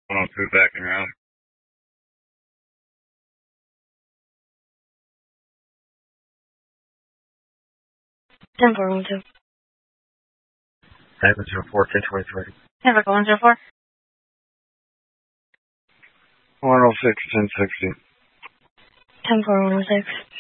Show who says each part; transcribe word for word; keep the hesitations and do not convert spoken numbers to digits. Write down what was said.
Speaker 1: one oh two backing around.
Speaker 2: ten four one two.
Speaker 3: seven zero four, ten twenty-three.
Speaker 2: ten four one zero four.
Speaker 1: one oh six, ten sixty.
Speaker 2: ten four one oh six.